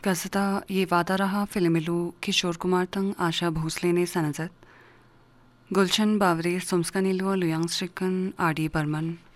कसता ये वादा रहा फिल्मिलू किशोर कुमार तंग आशा भोसले ने सनजत गुलशन बावरे सुमस्कनिलु Luoyang stricken R D Burman